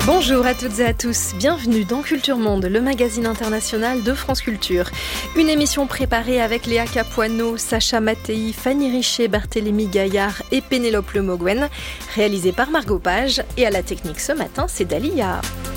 Bonjour à toutes et à tous, bienvenue dans Culture Monde, le magazine international de France Culture. Une émission préparée avec Léa Capuano, Sacha Mattei, Fanny Richer, Barthélémy Gaillard et Pénélope Le Moguen, réalisée par Margot Page. Et à la technique ce matin, c'est Dalia.